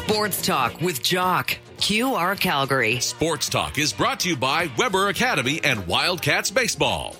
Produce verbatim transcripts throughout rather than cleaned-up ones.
Sports Talk with Jock. Q R Calgary. Sports Talk is brought to you by Weber Academy and Wildcats Baseball.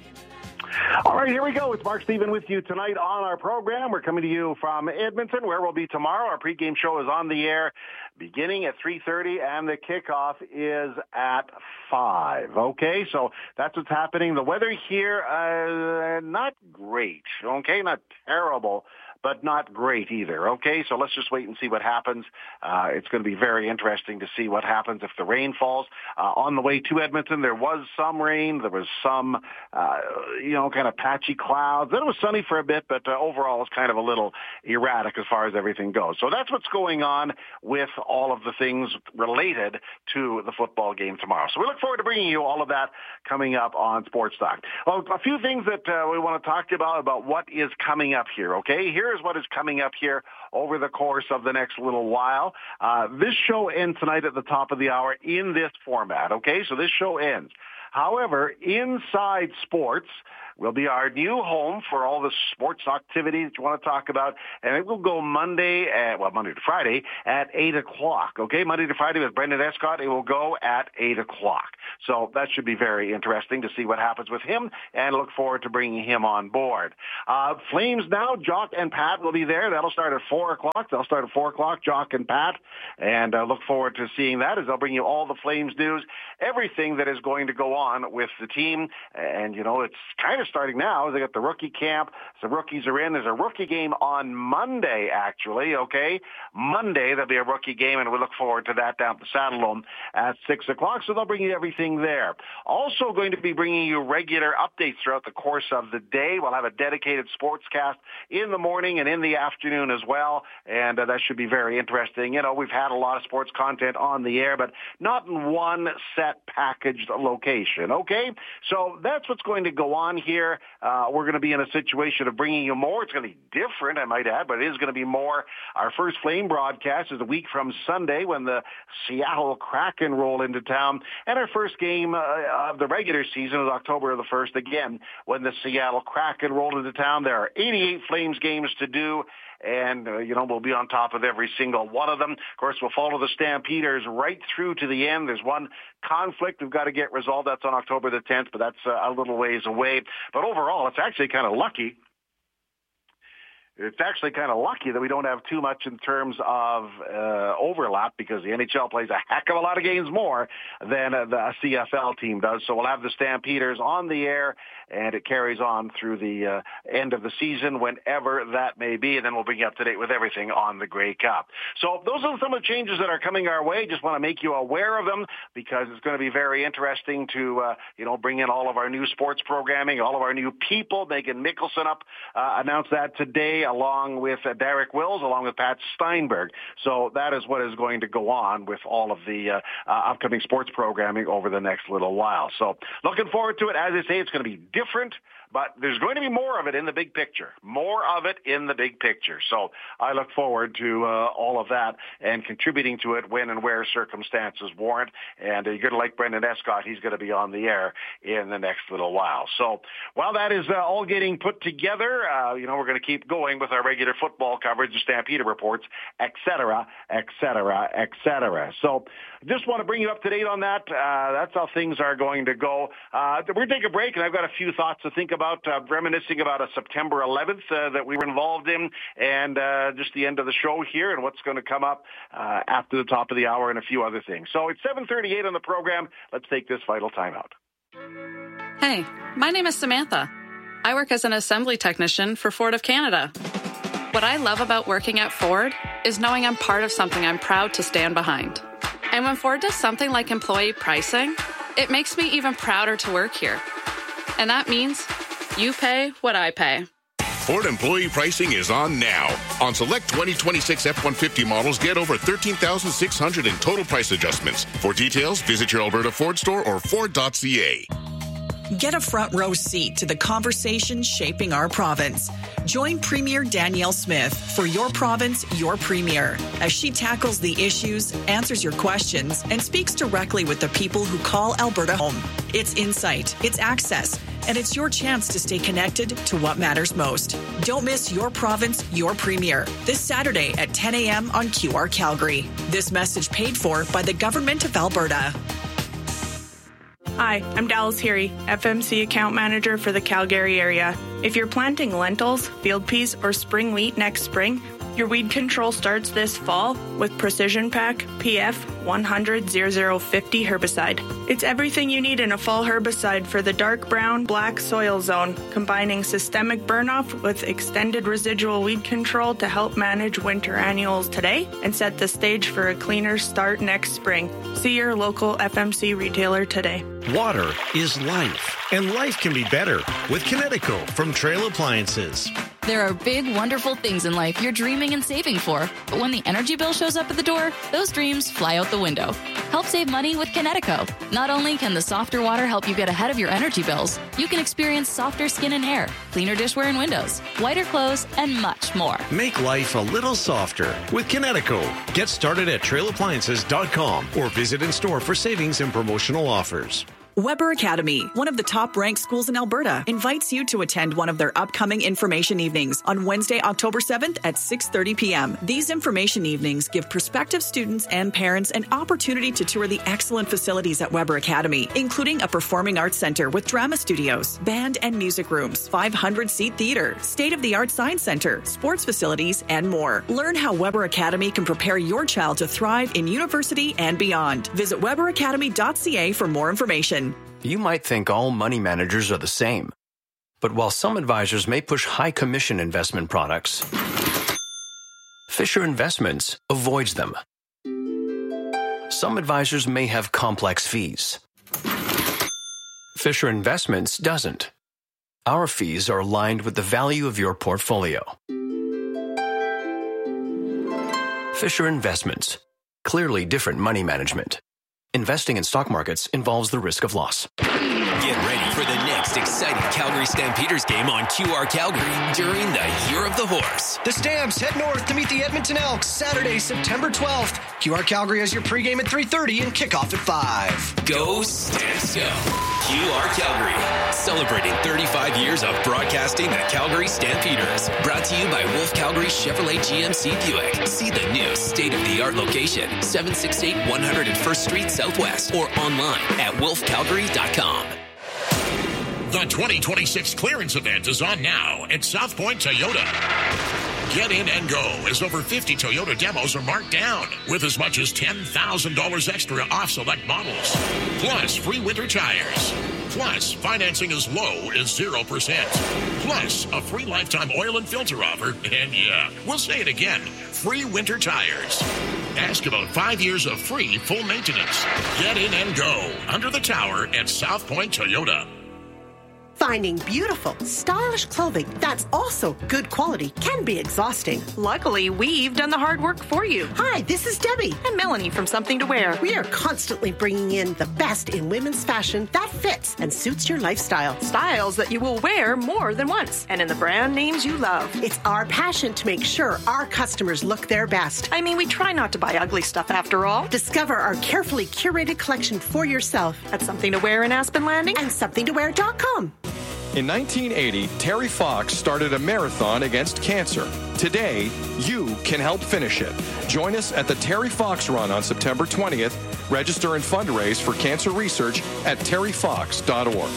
All right, here we go. It's Mark Stephen with you tonight on our program. We're coming to you from Edmonton, where we'll be tomorrow. Our pregame show is on the air beginning at three thirty, and the kickoff is at five. Okay, so that's what's happening. The weather here, uh, not great, okay, not terrible, but not great either, okay? So let's just wait and see what happens. Uh, it's going to be very interesting to see what happens if the rain falls. Uh, on the way to Edmonton, there was some rain. There was some, uh, you know, kind of patchy clouds. Then it was sunny for a bit, but uh, overall it's kind of a little erratic as far as everything goes. So that's what's going on with all of the things related to the football game tomorrow. So we look forward to bringing you all of that coming up on Sports Talk. Well, a few things that uh, we want to talk to you about, about what is coming up here, okay? Here's what is coming up here over the course of the next little while. Uh, this show ends tonight at the top of the hour in this format, okay? So this show ends. However, Inside Sports will be our new home for all the sports activity that you want to talk about, and it will go Monday, at, well, Monday to Friday at eight o'clock, okay? Monday to Friday with Brendan Escott, it will go at eight o'clock. So that should be very interesting to see what happens with him, and look forward to bringing him on board. Uh, Flames Now, Jock and Pat will be there. That'll start at four o'clock. They'll start at four o'clock, Jock and Pat, and uh, look forward to seeing that as they'll bring you all the Flames news, everything that is going to go on with the team. And, you know, it's kind of starting now. They got the rookie camp. Some rookies are in. There's a rookie game on Monday, actually, okay? Monday, there'll be a rookie game, and we look forward to that down at the Saddledome at six o'clock, so they'll bring you everything there. Also going to be bringing you regular updates throughout the course of the day. We'll have a dedicated sportscast in the morning and in the afternoon as well, and uh, that should be very interesting. You know, we've had a lot of sports content on the air, but not in one set packaged location, okay? So that's what's going to go on here. Uh, we're going to be in a situation of bringing you more. It's going to be different, I might add, but it is going to be more. Our first Flame broadcast is a week from Sunday when the Seattle Kraken roll into town, and our first game uh, of the regular season is October the first, again, when the Seattle Kraken roll into town. There are eighty-eight Flames games to do, and, uh, you know, we'll be on top of every single one of them. Of course, we'll follow the Stampeders right through to the end. There's one conflict we've got to get resolved. That's on October the tenth, but that's uh, a little ways away. But overall, it's actually kind of lucky. It's actually kind of lucky that we don't have too much in terms of uh, overlap, because the N H L plays a heck of a lot of games more than uh, the C F L team does. So we'll have the Stampeders on the air, and it carries on through the uh, end of the season, whenever that may be, and then we'll bring you up to date with everything on the Grey Cup. So those are some of the changes that are coming our way. Just want to make you aware of them, because it's going to be very interesting to, uh, you know, bring in all of our new sports programming, all of our new people. Megan Mickelson up uh, announced that today, along with uh, Derek Wills, along with Pat Steinberg. So that is what is going to go on with all of the uh, uh, upcoming sports programming over the next little while. So looking forward to it. As I say, it's going to be different, but there's going to be more of it in the big picture. More of it in the big picture. So I look forward to uh, all of that and contributing to it when and where circumstances warrant. And uh, you're going to like Brendan Escott. He's going to be on the air in the next little while. So while that is uh, all getting put together, uh, you know, we're going to keep going with our regular football coverage, the Stampeder reports, et cetera, et cetera, et cetera. So just want to bring you up to date on that. Uh, that's how things are going to go. Uh, we're going to take a break, and I've got a few thoughts to think about, uh, reminiscing about a September eleventh uh, that we were involved in, and uh, just the end of the show here and what's going to come up uh, after the top of the hour, and a few other things. So it's seven thirty-eight on the program. Let's take this vital timeout. Hey, my name is Samantha. I work as an assembly technician for Ford of Canada. What I love about working at Ford is knowing I'm part of something I'm proud to stand behind. And when Ford does something like employee pricing, it makes me even prouder to work here. And that means you pay what I pay. Ford employee pricing is on now. On select twenty twenty-six F one fifty models, get over thirteen thousand six hundred in total price adjustments. For details, visit your Alberta Ford store or Ford dot C A. Get a front row seat to the conversation shaping our province. Join Premier Danielle Smith for Your Province, Your Premier, as she tackles the issues, answers your questions, and speaks directly with the people who call Alberta home. It's insight, it's access, and it's your chance to stay connected to what matters most. Don't miss Your Province, Your Premier this Saturday at ten a.m. on Q R Calgary. This message paid for by the Government of Alberta. Hi, I'm Dallas Heary, F M C Account Manager for the Calgary area. If you're planting lentils, field peas, or spring wheat next spring, your weed control starts this fall with Precision Pack P F one hundred zero zero fifty herbicide. It's everything you need in a fall herbicide for the dark brown, black soil zone, combining systemic burnoff with extended residual weed control to help manage winter annuals today and set the stage for a cleaner start next spring. See your local F M C retailer today. Water is life, and life can be better with Kinetico from Trail Appliances. There are big, wonderful things in life you're dreaming and saving for, but when the energy bill shows up at the door, those dreams fly out the window. Help save money with Kinetico. Not only can the softer water help you get ahead of your energy bills, you can experience softer skin and hair, cleaner dishware and windows, whiter clothes, and much more. Make life a little softer with Kinetico. Get started at trail appliances dot com or visit in store for savings and promotional offers. Weber Academy, one of the top-ranked schools in Alberta, invites you to attend one of their upcoming information evenings on Wednesday, October seventh at six thirty p.m. These information evenings give prospective students and parents an opportunity to tour the excellent facilities at Weber Academy, including a performing arts center with drama studios, band and music rooms, five hundred seat theater, state-of-the-art science center, sports facilities, and more. Learn how Weber Academy can prepare your child to thrive in university and beyond. Visit weber academy dot c a for more information. You might think all money managers are the same. But while some advisors may push high commission investment products, Fisher Investments avoids them. Some advisors may have complex fees. Fisher Investments doesn't. Our fees are aligned with the value of your portfolio. Fisher Investments. Clearly different money management. Investing in stock markets involves the risk of loss. Get ready for the next exciting Calgary Stampeders game on Q R Calgary during the Year of the Horse. The Stamps head north to meet the Edmonton Elks Saturday, September twelfth. Q R Calgary has your pregame at three thirty and kickoff at five. Go Stamps go! Q R Calgary, celebrating thirty-five years of broadcasting the Calgary Stampeders. Brought to you by Wolf Calgary Chevrolet G M C Buick. See the new state-of-the-art location, seven sixty-eight one hundred first Street Southwest, or online at wolf calgary dot com. The twenty twenty-six clearance event is on now at South Point Toyota. Get in and go as over fifty Toyota demos are marked down with as much as ten thousand dollars extra off select models. Plus free winter tires. Plus financing as low as zero percent. Plus a free lifetime oil and filter offer. And yeah, we'll say it again, free winter tires. Ask about five years of free full maintenance. Get in and go under the tower at South Point Toyota. Finding beautiful, stylish clothing that's also good quality can be exhausting. Luckily, we've done the hard work for you. Hi, this is Debbie. And Melanie from Something to Wear. We are constantly bringing in the best in women's fashion that fits and suits your lifestyle. Styles that you will wear more than once. And in the brand names you love. It's our passion to make sure our customers look their best. I mean, we try not to buy ugly stuff after all. Discover our carefully curated collection for yourself at Something to Wear in Aspen Landing and something to wear dot com. In nineteen eighty, Terry Fox started a marathon against cancer. Today, you can help finish it. Join us at the Terry Fox Run on September twentieth. Register and fundraise for cancer research at terry fox dot org.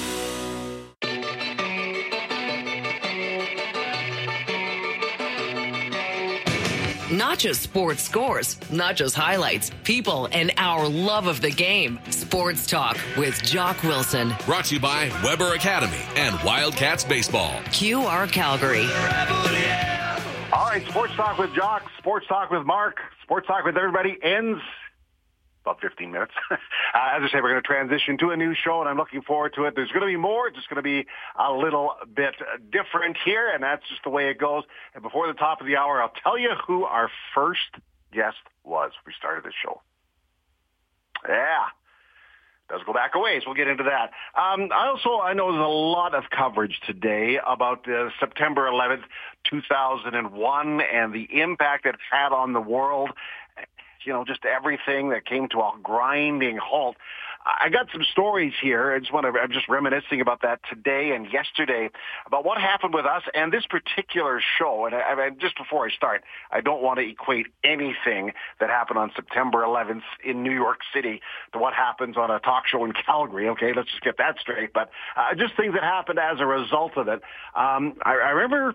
Not just sports scores, not just highlights, people, and our love of the game. Sports Talk with Jock Wilson. Brought to you by Weber Academy and Wildcats Baseball. Q R Calgary. All right, Sports Talk with Jock, Sports Talk with Mark, Sports Talk with everybody ends about fifteen minutes. uh, as I say, we're going to transition to a new show, and I'm looking forward to it. There's going to be more. It's just going to be a little bit different here, and that's just the way it goes. And before the top of the hour, I'll tell you who our first guest was. We started this show. Yeah. Does go back a ways. We'll get into that. Um, I also, I know there's a lot of coverage today about uh, September eleventh, two thousand one, and the impact it had on the world. You know, just everything that came to a grinding halt. I got some stories here. I just want to, I'm just reminiscing about that today and yesterday about what happened with us and this particular show. And I, I, just before I start, I don't want to equate anything that happened on September eleventh in New York City to what happens on a talk show in Calgary. Okay, let's just get that straight. But uh, just things that happened as a result of it. Um, I, I remember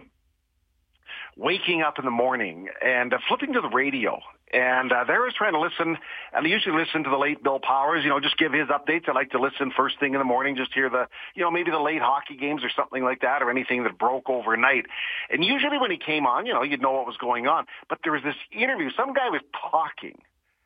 waking up in the morning and uh, flipping to the radio. And uh, there I was trying to listen, and I usually listen to the late Bill Powers, you know, just give his updates. I like to listen first thing in the morning, just hear the, you know, maybe the late hockey games or something like that, or anything that broke overnight. And usually when he came on, you know, you'd know what was going on. But there was this interview, some guy was talking.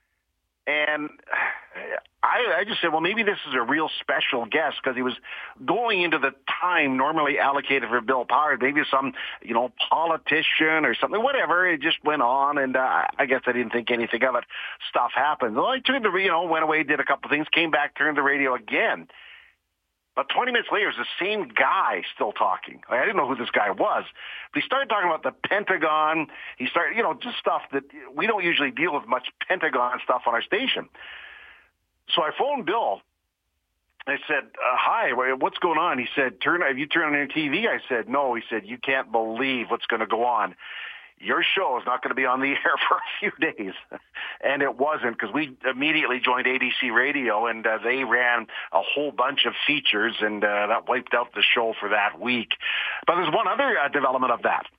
And I, I just said, well, maybe this is a real special guest because he was going into the time normally allocated for Bill Powers, maybe some, you know, politician or something, whatever. It just went on, and uh, I guess I didn't think anything of it. Stuff happened. Well, I turned the, you know, went away, did a couple of things, came back, turned the radio again. But twenty minutes later, it was the same guy still talking. I didn't know who this guy was. But he started talking about the Pentagon. He started, you know, just stuff that we don't usually deal with much Pentagon stuff on our station. So I phoned Bill. I said, uh, hi, what's going on? He said, "Turn. have you turned on your T V? I said, no. He said, you can't believe what's going to go on. Your show is not going to be on the air for a few days." And it wasn't, because we immediately joined A B C Radio, and uh, they ran a whole bunch of features, and uh, that wiped out the show for that week. But there's one other uh, development of that.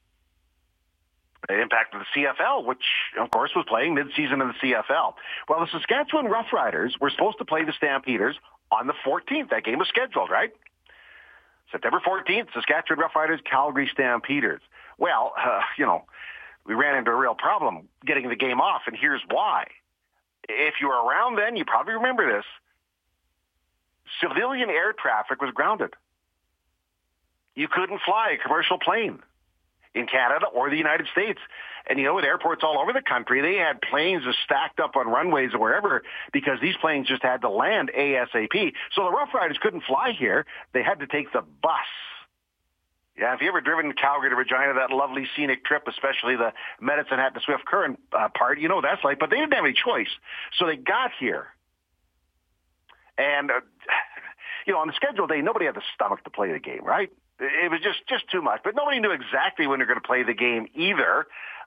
It impacted the C F L, which, of course, was playing mid-season in the C F L. Well, the Saskatchewan Roughriders were supposed to play the Stampeders on the fourteenth. That game was scheduled, right? September fourteenth, Saskatchewan Roughriders, Calgary Stampeders. Well, uh, you know, we ran into a real problem getting the game off, and here's why. If you were around then, you probably remember this. Civilian air traffic was grounded. You couldn't fly a commercial plane in Canada or the United States. And, you know, at airports all over the country, they had planes just stacked up on runways or wherever because these planes just had to land ASAP. So the Rough Riders couldn't fly here. They had to take the bus. Yeah, if you ever driven Calgary to Regina, that lovely scenic trip, especially the Medicine Hat to Swift Current uh, part, you know that's like, but they didn't have any choice. So they got here. And, uh, you know, on the scheduled day, nobody had the stomach to play the game, right? It was just, just too much. But nobody knew exactly when they're going to play the game either.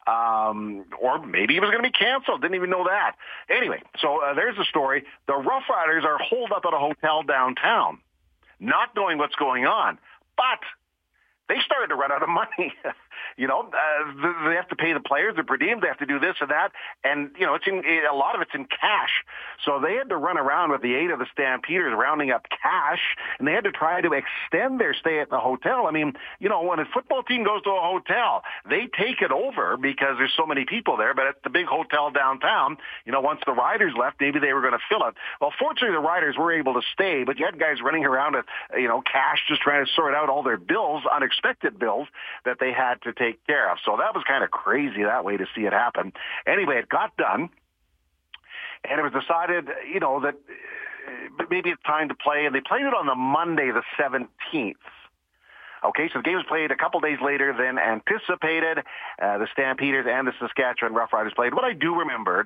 Um, or maybe it was going to be canceled. Didn't even know that. Anyway, so uh, there's the story. The Rough Riders are holed up at a hotel downtown, not knowing what's going on. But they started to run out of money. You know, uh, they have to pay the players, the per diem, they have to do this and that, and, you know, it's in, a lot of it's in cash. So they had to run around with the aid of the Stampeders rounding up cash, and they had to try to extend their stay at the hotel. I mean, you know, when a football team goes to a hotel, they take it over because there's so many people there, but at the big hotel downtown, you know, once the Riders left, maybe they were going to fill it. Well, fortunately, the Riders were able to stay, but you had guys running around with, you know, cash just trying to sort out all their bills, unexpected bills that they had to take care of. So that was kind of crazy that way to see it happen. Anyway, it got done, and it was decided, you know, that maybe it's time to play, and they played it on the Monday, the seventeenth. Okay, so the game was played a couple days later than anticipated. Uh, the Stampeders and the Saskatchewan Roughriders played. What I do remember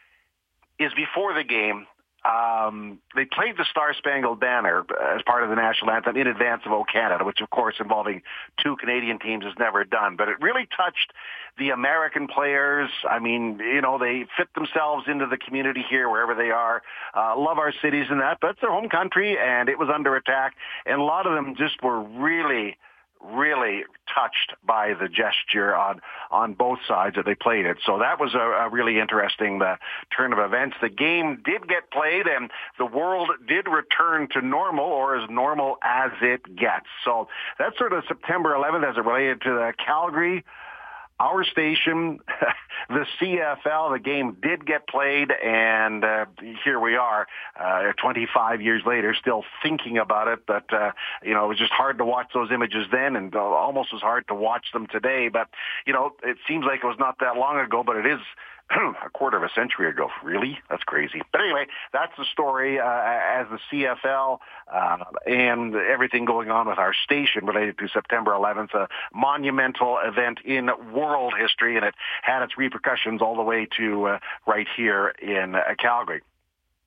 is before the game, Um, they played the Star-Spangled Banner as part of the national anthem in advance of O Canada, which, of course, involving two Canadian teams is never done. But it really touched the American players. I mean, you know, they fit themselves into the community here, wherever they are, uh, love our cities and that. But it's their home country, and it was under attack. And a lot of them just were really... really touched by the gesture on on both sides that they played it. So that was a, a really interesting uh, turn of events. The game did get played, and the world did return to normal, or as normal as it gets. So that's sort of September eleventh as it related to the Calgary, our station, the C F L. The game did get played, and uh, here we are, uh, twenty-five years later, still thinking about it. But, uh, you know, it was just hard to watch those images then, and uh, almost as hard to watch them today. But, you know, it seems like it was not that long ago, but it is a quarter of a century ago. Really? That's crazy. But anyway, that's the story uh, as the C F L uh, and everything going on with our station related to September eleventh, a monumental event in world history, and it had its repercussions all the way to uh, right here in uh, Calgary.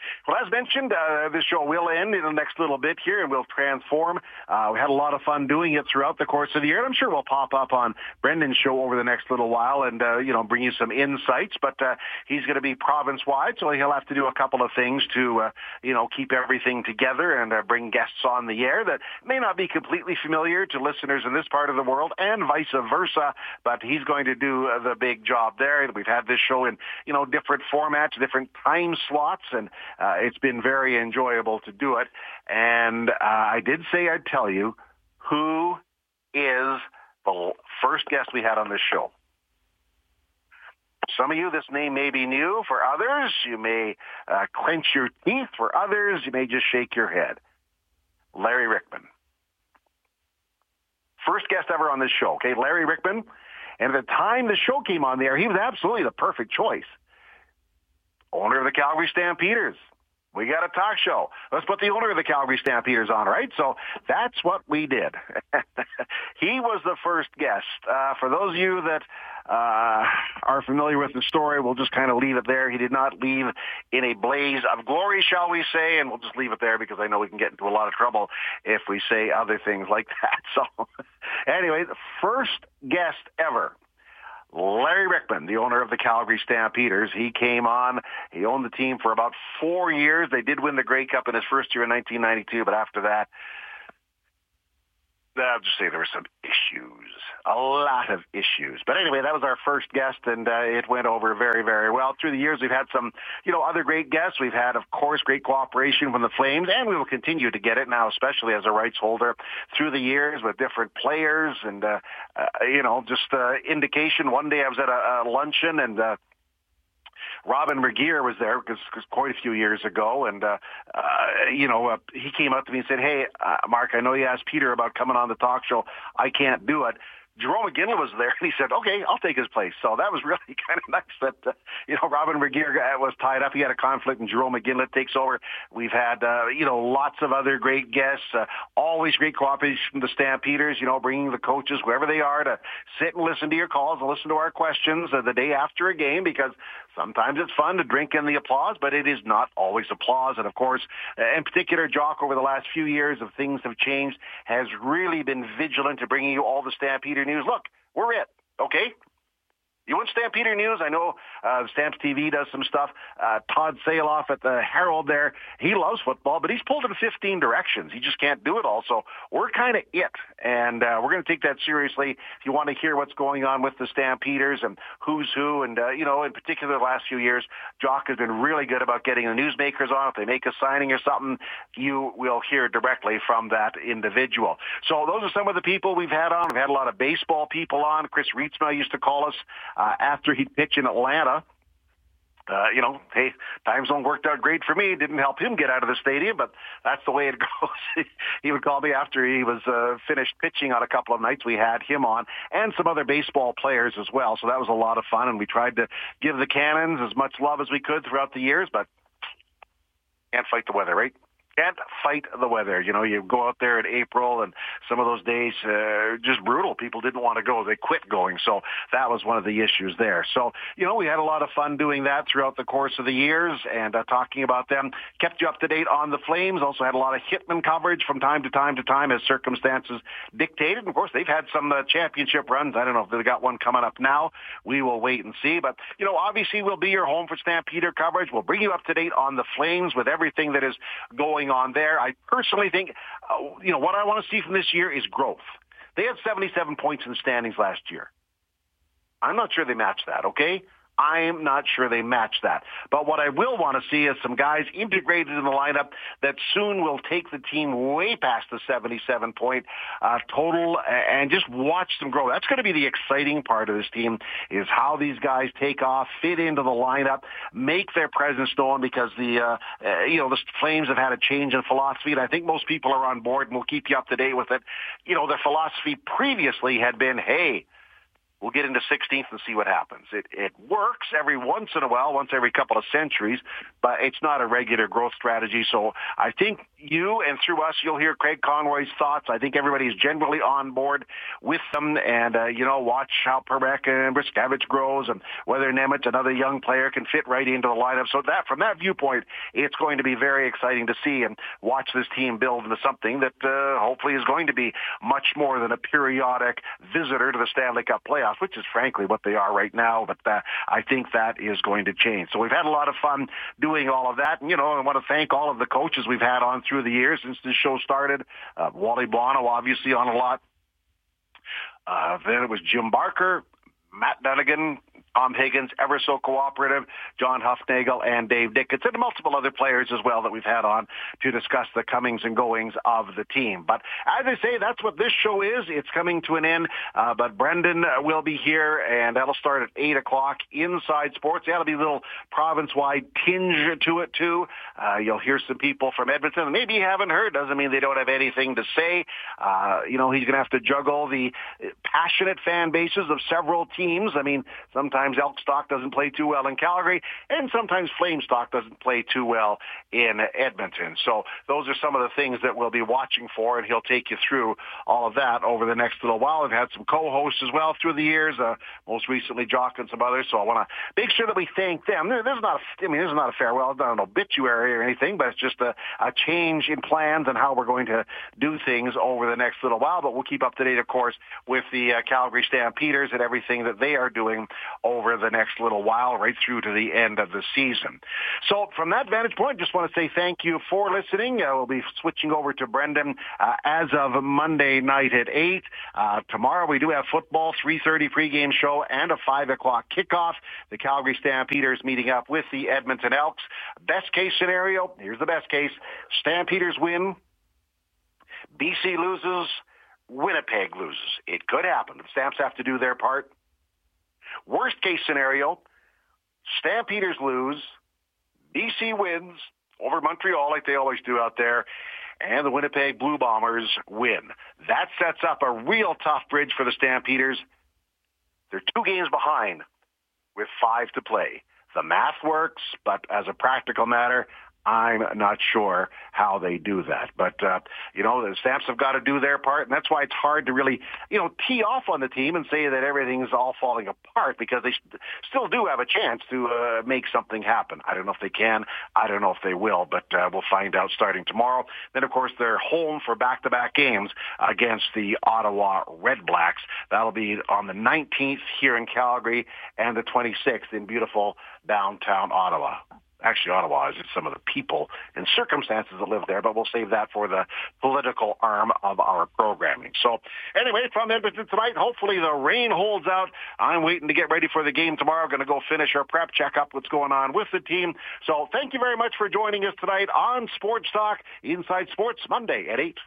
Well, as mentioned, uh, this show will end in the next little bit here, and we'll transform. Uh, we had a lot of fun doing it throughout the course of the year, and I'm sure we'll pop up on Brendan's show over the next little while and, uh, you know, bring you some insights. But uh, he's going to be province-wide, so he'll have to do a couple of things to, uh, you know, keep everything together and uh, bring guests on the air that may not be completely familiar to listeners in this part of the world and vice versa, but he's going to do uh, the big job there. We've had this show in, you know, different formats, different time slots, and uh, it's been very enjoyable to do it. And uh, I did say I'd tell you who is the first guest we had on this show. Some of you, this name may be new. For others, you may uh, clench your teeth. For others, you may just shake your head. Larry Ryckman. First guest ever on this show, okay? Larry Ryckman. And at the time the show came on the air, he was absolutely the perfect choice. Owner of the Calgary Stampeders. We got a talk show. Let's put the owner of the Calgary Stampeders on, right? So that's what we did. He was the first guest. Uh, for those of you that uh, are familiar with the story, we'll just kind of leave it there. He did not leave in a blaze of glory, shall we say, and we'll just leave it there because I know we can get into a lot of trouble if we say other things like that. So anyway, the first guest ever. Larry Ryckman, the owner of the Calgary Stampeders. He came on. He owned the team for about four years. They did win the Grey Cup in his first year in nineteen ninety-two, but after that, I'll just say there were some issues, a lot of issues. But anyway, that was our first guest, and uh, it went over very, very well. Through the years, we've had some, you know, other great guests. We've had, of course, great cooperation from the Flames, and we will continue to get it now, especially as a rights holder through the years with different players and, uh, uh, you know, just uh, indication. One day I was at a, a luncheon, and uh, Robin Regier was there because quite a few years ago, and uh, uh, you know uh, he came up to me and said, "Hey, uh, Mark, I know you asked Peter about coming on the talk show. I can't do it." Jerome McGinley was there, and he said, "Okay, I'll take his place." So that was really kind of nice that, uh, you know, Robin Regier was tied up. He had a conflict, and Jerome McGinley takes over. We've had, uh, you know, lots of other great guests, uh, always great cooperation from the Stampeders, you know, bringing the coaches, wherever they are, to sit and listen to your calls and listen to our questions uh, the day after a game, because sometimes it's fun to drink in the applause, but it is not always applause. And, of course, uh, in particular, Jock, over the last few years, if things have changed, has really been vigilant to bringing you all the Stampeder news. Look, we're it, okay? You want Stampeder news? I know uh, Stamps T V does some stuff. Uh, Todd Saloff at the Herald there, he loves football, but he's pulled in fifteen directions. He just can't do it all. So we're kind of it, and uh, we're going to take that seriously. If you want to hear what's going on with the Stampeders and who's who, and, uh, you know, in particular the last few years, Jock has been really good about getting the newsmakers on. If they make a signing or something, you will hear directly from that individual. So those are some of the people we've had on. We've had a lot of baseball people on. Chris Rietzma used to call us Uh, after he'd pitch in Atlanta. Uh, you know, hey, time zone worked out great for me. Didn't help him get out of the stadium, but that's the way it goes. He would call me after he was uh, finished pitching on a couple of nights. We had him on, and some other baseball players as well. So that was a lot of fun, and we tried to give the Cannons as much love as we could throughout the years, but can't fight the weather, right? Can't fight the weather. You know, you go out there in April, and some of those days, uh, just brutal. People didn't want to go. They quit going. So that was one of the issues there. So, you know, we had a lot of fun doing that throughout the course of the years and uh, talking about them. Kept you up to date on the Flames. Also had a lot of Hitman coverage from time to time to time as circumstances dictated. And of course, they've had some uh, championship runs. I don't know if they've got one coming up now. We will wait and see. But, you know, obviously we'll be your home for Stampeder coverage. We'll bring you up to date on the Flames with everything that is going on there. I personally think, uh, you know, what I want to see from this year is growth. They had seventy-seven points in the standings last year. I'm not sure they match that, okay? I'm not sure they match that. But what I will want to see is some guys integrated in the lineup that soon will take the team way past the seventy-seven point uh, total and just watch them grow. That's going to be the exciting part of this team, is how these guys take off, fit into the lineup, make their presence known, because the, uh, uh, you know, the Flames have had a change in philosophy, and I think most people are on board, and we'll keep you up to date with it. You know, their philosophy previously had been, hey, we'll get into sixteenth and see what happens. It it works every once in a while, once every couple of centuries, but it's not a regular growth strategy. So I think you and through us, you'll hear Craig Conroy's thoughts. I think everybody's generally on board with them, and uh, you know, watch how Perek and Briskevich grows, and whether Nemeth, another young player, can fit right into the lineup. So that from that viewpoint, it's going to be very exciting to see and watch this team build into something that uh, hopefully is going to be much more than a periodic visitor to the Stanley Cup playoffs, which is frankly what they are right now. But uh, I think that is going to change. So we've had a lot of fun doing all of that. And, you know, I want to thank all of the coaches we've had on through the years since this show started. Uh, Wally Bono, obviously, on a lot. Uh, then it was Jim Barker, Matt Dunnigan, Tom Higgins, ever so cooperative, John Huffnagel, and Dave Dickinson, and multiple other players as well that we've had on to discuss the comings and goings of the team. But as I say, that's what this show is. It's coming to an end, uh, but Brendan will be here, and that'll start at eight o'clock Inside Sports. That'll be a little province-wide tinge to it, too. Uh, you'll hear some people from Edmonton that maybe you haven't heard. Doesn't mean they don't have anything to say. Uh, you know, he's going to have to juggle the passionate fan bases of several teams. I mean, sometimes Sometimes Elk stock doesn't play too well in Calgary, and sometimes Flame stock doesn't play too well in Edmonton. So those are some of the things that we'll be watching for, and he'll take you through all of that over the next little while. We've had some co-hosts as well through the years, uh, most recently Jock and some others, so I want to make sure that we thank them. There, there's not a, I mean, this is not a farewell, not an obituary or anything, but it's just a, a change in plans and how we're going to do things over the next little while, but we'll keep up to date, of course, with the uh, Calgary Stampeders and everything that they are doing over the next little while, right through to the end of the season. So from that vantage point, just want to say thank you for listening. Uh, we'll be switching over to Brendan uh, as of Monday night at eight. Uh, tomorrow we do have football, three thirty pregame show, and a five o'clock kickoff. The Calgary Stampeders meeting up with the Edmonton Elks. Best case scenario, here's the best case. Stampeders win. B C loses. Winnipeg loses. It could happen. The Stamps have to do their part. Worst case scenario, Stampeders lose, B C wins over Montreal like they always do out there, and the Winnipeg Blue Bombers win. That sets up a real tough bridge for the Stampeders. They're two games behind with five to play. The math works, but as a practical matter, I'm not sure how they do that. But, uh, you know, the Stamps have got to do their part, and that's why it's hard to really, you know, tee off on the team and say that everything's all falling apart, because they st- still do have a chance to uh, make something happen. I don't know if they can. I don't know if they will, but uh, we'll find out starting tomorrow. Then, of course, they're home for back-to-back games against the Ottawa Red Blacks. That'll be on the nineteenth here in Calgary and the twenty-sixth in beautiful downtown Ottawa. Actually, Ottawa is just some of the people and circumstances that live there, but we'll save that for the political arm of our programming. So anyway, from Edmonton tonight, hopefully the rain holds out. I'm waiting to get ready for the game tomorrow. Going to go finish our prep, check up what's going on with the team. So thank you very much for joining us tonight on Sports Talk, Inside Sports, Monday at eight.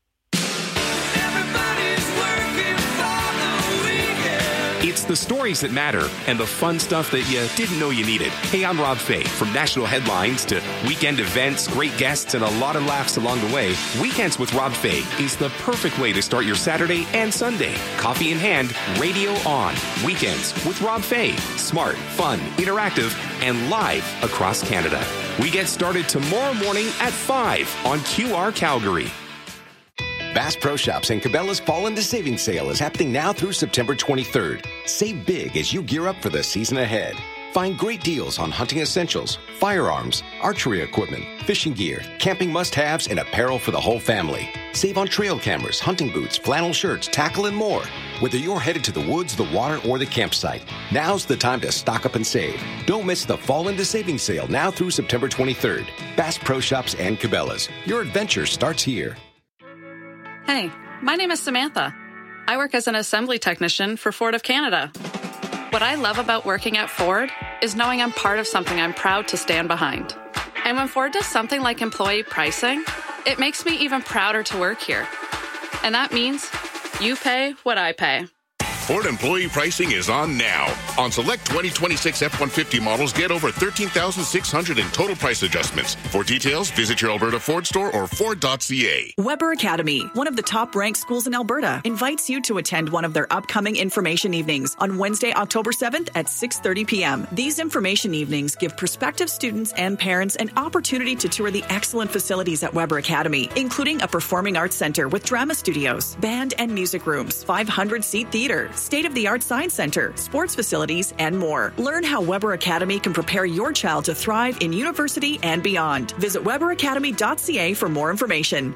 Everybody's working for the weekend. It's the stories that matter and the fun stuff that you didn't know you needed. Hey, I'm Rob Fay. From national headlines to weekend events, great guests, and a lot of laughs along the way, Weekends with Rob Fay is the perfect way to start your Saturday and Sunday. Coffee in hand, radio on. Weekends with Rob Fay. Smart, fun, interactive, and live across Canada. We get started tomorrow morning at five on Q R Calgary. Bass Pro Shops and Cabela's Fall into Savings Sale is happening now through September twenty-third. Save big as you gear up for the season ahead. Find great deals on hunting essentials, firearms, archery equipment, fishing gear, camping must-haves, and apparel for the whole family. Save on trail cameras, hunting boots, flannel shirts, tackle, and more. Whether you're headed to the woods, the water, or the campsite, now's the time to stock up and save. Don't miss the Fall into Savings Sale now through September twenty-third. Bass Pro Shops and Cabela's. Your adventure starts here. Hey, my name is Samantha. I work as an assembly technician for Ford of Canada. What I love about working at Ford is knowing I'm part of something I'm proud to stand behind. And when Ford does something like employee pricing, it makes me even prouder to work here. And that means you pay what I pay. Ford employee pricing is on now. On select twenty twenty-six F one fifty models, get over thirteen thousand six hundred in total price adjustments. For details, visit your Alberta Ford store or Ford dot C A. Weber Academy, one of the top-ranked schools in Alberta, invites you to attend one of their upcoming information evenings on Wednesday, October seventh at six thirty p.m. These information evenings give prospective students and parents an opportunity to tour the excellent facilities at Weber Academy, including a performing arts center with drama studios, band and music rooms, five hundred seat theater, state-of-the-art science center, sports facilities, and more. Learn how Weber Academy can prepare your child to thrive in university and beyond. Visit weber academy dot c a for more information.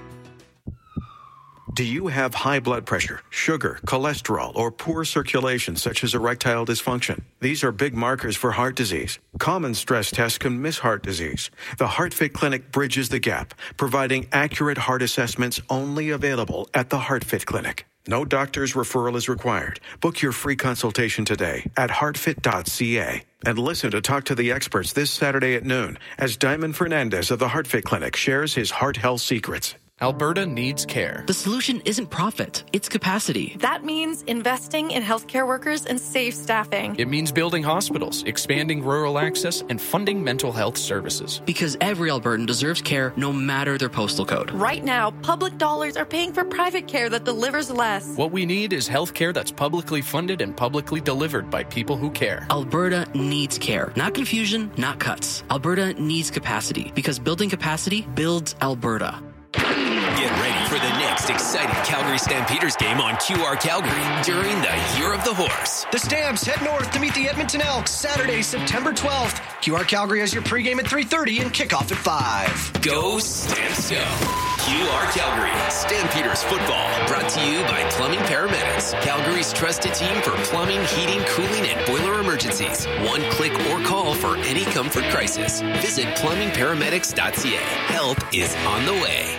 Do you have high blood pressure, sugar, cholesterol, or poor circulation such as erectile dysfunction? These are big markers for heart disease. Common stress tests can miss heart disease. The HeartFit Clinic bridges the gap, providing accurate heart assessments only available at the HeartFit Clinic. No doctor's referral is required. Book your free consultation today at heart fit dot c a. And listen to Talk to the Experts this Saturday at noon as Diamond Fernandez of the HeartFit Clinic shares his heart health secrets. Alberta needs care. The solution isn't profit, it's capacity. That means investing in healthcare workers and safe staffing. It means building hospitals, expanding rural access, and funding mental health services. Because every Albertan deserves care no matter their postal code. Right now, public dollars are paying for private care that delivers less. What we need is health care that's publicly funded and publicly delivered by people who care. Alberta needs care. Not confusion, not cuts. Alberta needs capacity because building capacity builds Alberta. Get ready for the next exciting Calgary Stampeders game on Q R Calgary during the Year of the Horse. The Stamps head north to meet the Edmonton Elks Saturday, September twelfth. Q R Calgary has your pregame at three thirty and kickoff at five. Go Stamps Go! Q R Calgary Stampeders football brought to you by Plumbing Paramedics, Calgary's trusted team for plumbing, heating, cooling, and boiler emergencies. One click or call for any comfort crisis. Visit plumbing paramedics dot c a. Help is on the way.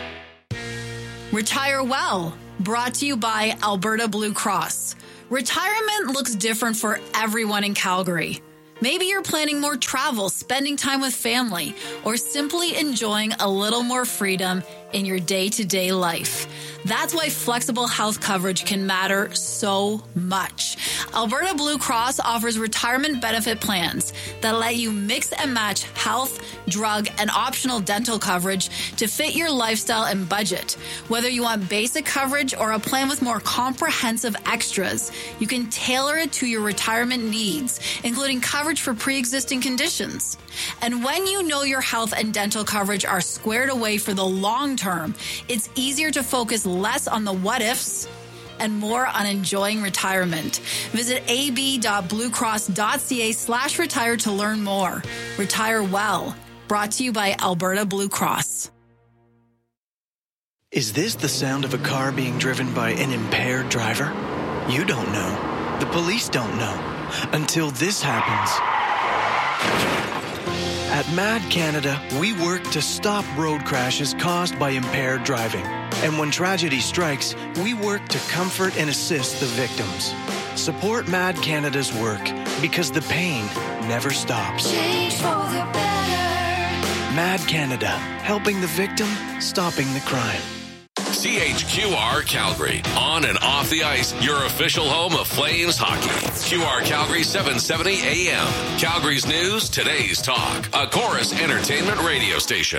Retire well, brought to you by Alberta Blue Cross. Retirement looks different for everyone in Calgary. Maybe you're planning more travel, spending time with family, or simply enjoying a little more freedom in your day-to-day life. That's why flexible health coverage can matter so much. Alberta Blue Cross offers retirement benefit plans that let you mix and match health, drug, and optional dental coverage to fit your lifestyle and budget. Whether you want basic coverage or a plan with more comprehensive extras, you can tailor it to your retirement needs, including coverage for pre-existing conditions. And when you know your health and dental coverage are squared away for the long term, it's easier to focus less on the what-ifs and more on enjoying retirement. Visit ab.bluecross.ca slash retire to learn more. Retire well. Brought to you by Alberta Blue Cross. Is this the sound of a car being driven by an impaired driver? You don't know. The police don't know. Until this happens. At Mad Canada, we work to stop road crashes caused by impaired driving. And when tragedy strikes, we work to comfort and assist the victims. Support Mad Canada's work because the pain never stops. Change for the better. Mad Canada, helping the victim, stopping the crime. C H Q R Calgary, on and off the ice, your official home of Flames hockey. Q R Calgary seven seventy A M. Calgary's news, today's talk. A Chorus Entertainment radio station.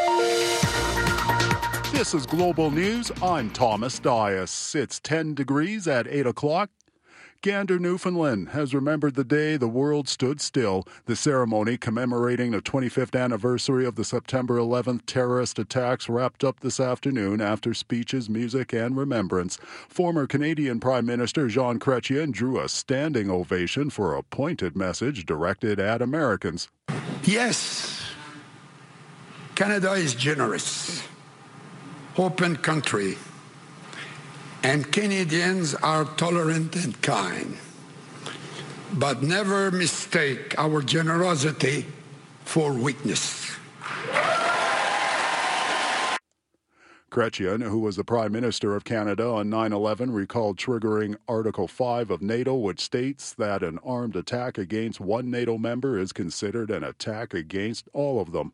This is Global News. I'm Thomas Dias. It's ten degrees at eight o'clock. Gander, Newfoundland has remembered the day the world stood still. The ceremony commemorating the twenty-fifth anniversary of the September eleventh terrorist attacks wrapped up this afternoon after speeches, music, and remembrance. Former Canadian Prime Minister Jean Chrétien drew a standing ovation for a pointed message directed at Americans. Yes, Canada is generous, open country, and Canadians are tolerant and kind. But never mistake our generosity for weakness. Chrétien, who was the Prime Minister of Canada on nine eleven, recalled triggering Article five of NATO, which states that an armed attack against one NATO member is considered an attack against all of them.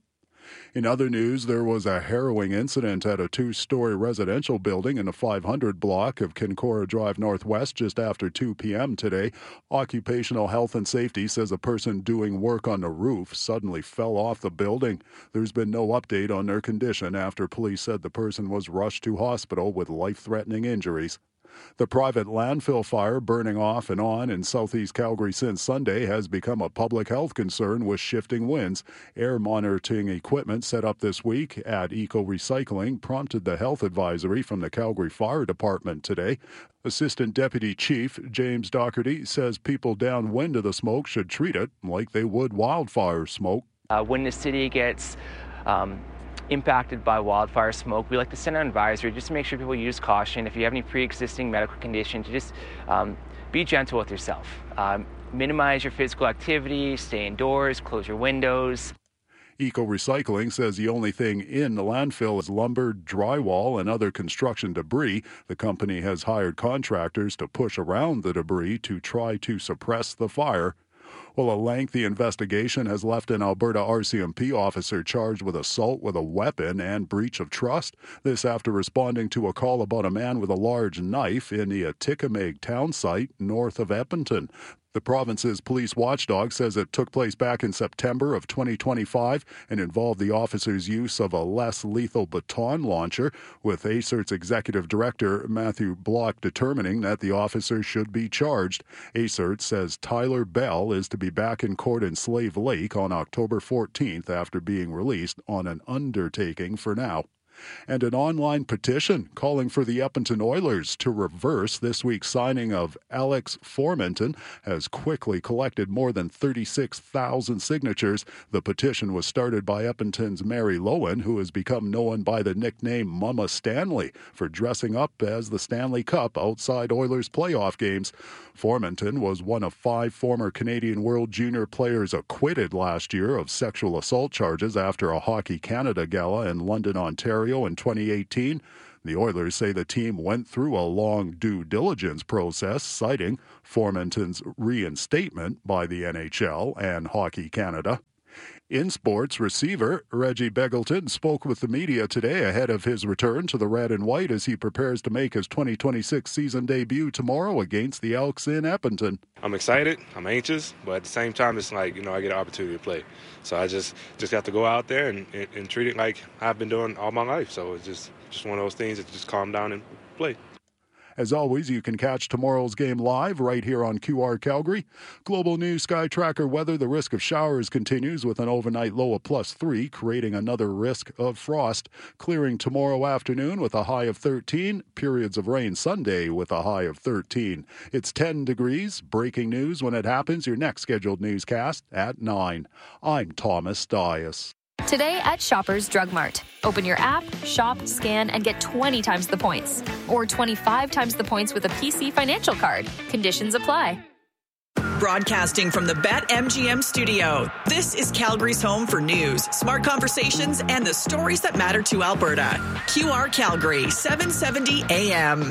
In other news, there was a harrowing incident at a two-story residential building in the five hundred block of Kincora Drive Northwest just after two p.m. today. Occupational Health and Safety says a person doing work on the roof suddenly fell off the building. There's been no update on their condition after police said the person was rushed to hospital with life-threatening injuries. The private landfill fire burning off and on in southeast Calgary since Sunday has become a public health concern with shifting winds. Air monitoring equipment set up this week at Eco Recycling prompted the health advisory from the Calgary Fire Department today. Assistant Deputy Chief James Doherty says people downwind of the smoke should treat it like they would wildfire smoke. Uh, when the city gets um, impacted by wildfire smoke, we like to send out an advisory just to make sure people use caution. If you have any pre-existing medical condition, to just um, be gentle with yourself. Um, minimize your physical activity, stay indoors, close your windows. Eco Recycling says the only thing in the landfill is lumber, drywall, and other construction debris. The company has hired contractors to push around the debris to try to suppress the fire. Well, a lengthy investigation has left an Alberta R C M P officer charged with assault with a weapon and breach of trust. This after responding to a call about a man with a large knife in the Atikamekw town site north of Edmonton. The province's police watchdog says it took place back in September of twenty twenty-five and involved the officer's use of a less lethal baton launcher, with A C E R T's executive director Matthew Block determining that the officer should be charged. A C E R T says Tyler Bell is to be back in court in Slave Lake on October fourteenth after being released on an undertaking for now. And an online petition calling for the Edmonton Oilers to reverse this week's signing of Alex Formenton has quickly collected more than thirty-six thousand signatures. The petition was started by Edmonton's Mary Lowen, who has become known by the nickname Mama Stanley for dressing up as the Stanley Cup outside Oilers playoff games. Formenton was one of five former Canadian World Junior players acquitted last year of sexual assault charges after a Hockey Canada gala in London, Ontario in twenty eighteen. The Oilers say the team went through a long due diligence process, citing Formenton's reinstatement by the N H L and Hockey Canada. In sports, receiver Reggie Begelton spoke with the media today ahead of his return to the red and white as he prepares to make his twenty twenty-six season debut tomorrow against the Elks in Edmonton. I'm excited, I'm anxious, but at the same time, it's like, you know, I get an opportunity to play. So I just just got to go out there and, and, and treat it like I've been doing all my life. So it's just, just one of those things that just calm down and play. As always, you can catch tomorrow's game live right here on Q R Calgary. Global News Sky Tracker weather, the risk of showers continues with an overnight low of plus three, creating another risk of frost. Clearing tomorrow afternoon with a high of thirteen. Periods of rain Sunday with a high of thirteen. It's ten degrees. Breaking news when it happens. Your next scheduled newscast at nine. I'm Thomas Dias. Today at Shoppers Drug Mart. Open your app, shop, scan, and get twenty times the points. Or twenty-five times the points with a P C financial card. Conditions apply. Broadcasting from the BetMGM studio, this is Calgary's home for news, smart conversations, and the stories that matter to Alberta. Q R Calgary, seven seventy A M.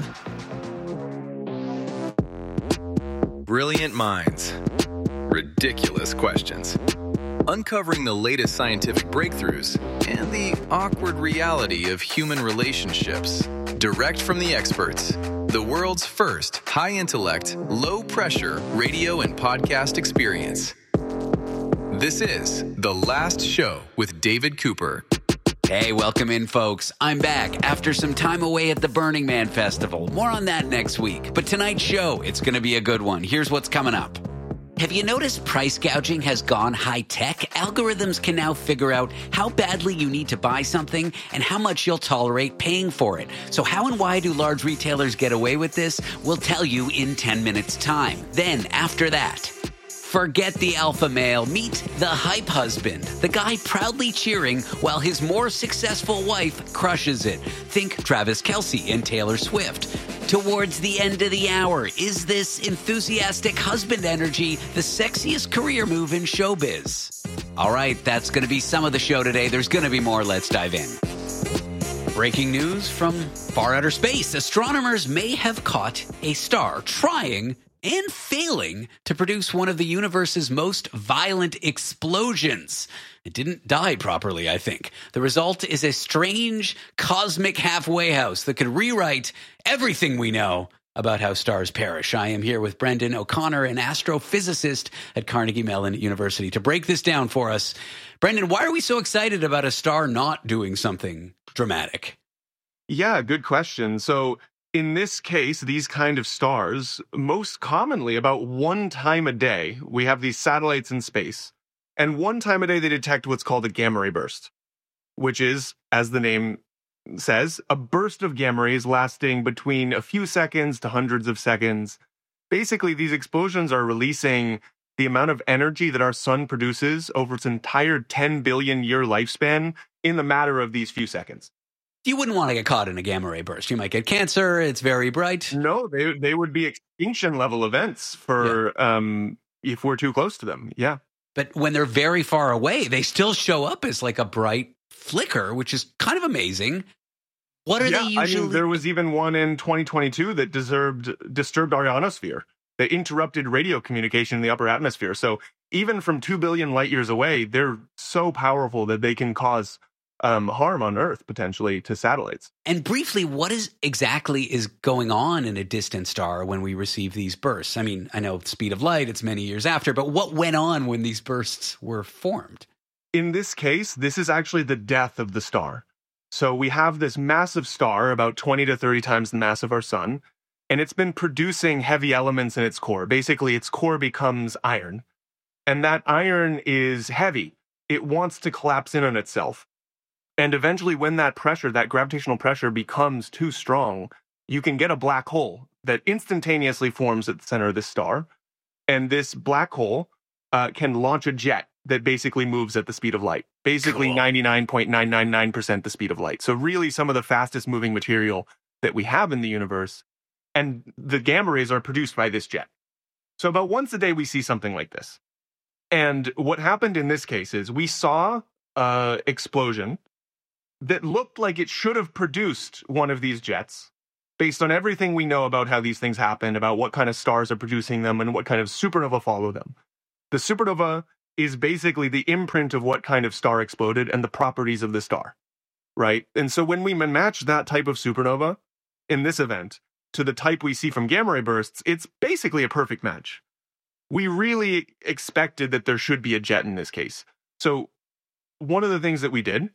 Brilliant minds. Ridiculous questions. Uncovering the latest scientific breakthroughs and the awkward reality of human relationships. Direct from the experts. The world's first high-intellect, low-pressure radio and podcast experience. This is The Last Show with David Cooper. Hey, welcome in, folks. I'm back after some time away at the Burning Man Festival. More on that next week. But tonight's show, it's going to be a good one. Here's what's coming up. Have you noticed price gouging has gone high-tech? Algorithms can now figure out how badly you need to buy something and how much you'll tolerate paying for it. So how and why do large retailers get away with this? We'll tell you in ten minutes' time. Then, after that, forget the alpha male, meet the hype husband, the guy proudly cheering while his more successful wife crushes it. Think Travis Kelce and Taylor Swift. Towards the end of the hour, is this enthusiastic husband energy the sexiest career move in showbiz? All right, that's going to be some of the show today. There's going to be more. Let's dive in. Breaking news from far outer space. Astronomers may have caught a star trying and failing to produce one of the universe's most violent explosions. It didn't die properly, I think. The result is a strange cosmic halfway house that could rewrite everything we know about how stars perish. I am here with Brendan O'Connor, an astrophysicist at Carnegie Mellon University, to break this down for us. Brendan, why are we so excited about a star not doing something dramatic? Yeah, good question. So in this case, these kind of stars, most commonly about one time a day, we have these satellites in space, and one time a day they detect what's called a gamma ray burst, which is, as the name says, a burst of gamma rays lasting between a few seconds to hundreds of seconds. Basically, these explosions are releasing the amount of energy that our sun produces over its entire ten billion year lifespan in the matter of these few seconds. You wouldn't want to get caught in a gamma ray burst. You might get cancer. It's very bright. No, they they would be extinction level events for yeah. um, if we're too close to them. Yeah. But when they're very far away, they still show up as like a bright flicker, which is kind of amazing. What are yeah, they usually? I mean, there was even one in twenty twenty-two that deserved, disturbed our ionosphere, that interrupted radio communication in the upper atmosphere. So even from two billion light years away, they're so powerful that they can cause Um, harm on Earth, potentially, to satellites. And briefly, what is exactly is going on in a distant star when we receive these bursts? I mean, I know the speed of light, it's many years after, but what went on when these bursts were formed? In this case, this is actually the death of the star. So we have this massive star, about twenty to thirty times the mass of our sun, and it's been producing heavy elements in its core. Basically, its core becomes iron. And that iron is heavy. It wants to collapse in on itself. And eventually, when that pressure, that gravitational pressure becomes too strong, you can get a black hole that instantaneously forms at the center of this star. And this black hole uh, can launch a jet that basically moves at the speed of light, basically cool. ninety-nine point nine nine nine percent the speed of light. So really some of the fastest moving material that we have in the universe. And the gamma rays are produced by this jet. So about once a day, we see something like this. And what happened in this case is we saw an explosion that looked like it should have produced one of these jets, based on everything we know about how these things happen, about what kind of stars are producing them, and what kind of supernova follow them. The supernova is basically the imprint of what kind of star exploded and the properties of the star, right? And so when we match that type of supernova in this event to the type we see from gamma ray bursts, it's basically a perfect match. We really expected that there should be a jet in this case. So one of the things that we did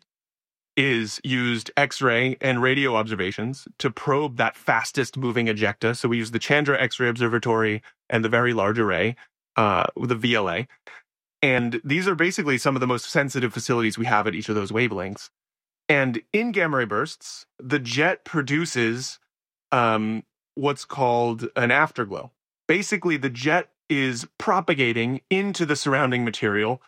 is used X-ray and radio observations to probe that fastest moving ejecta. So we used the Chandra X-ray Observatory and the Very Large Array, uh, the V L A. And these are basically some of the most sensitive facilities we have at each of those wavelengths. And in gamma ray bursts, the jet produces um, what's called an afterglow. Basically, the jet is propagating into the surrounding material,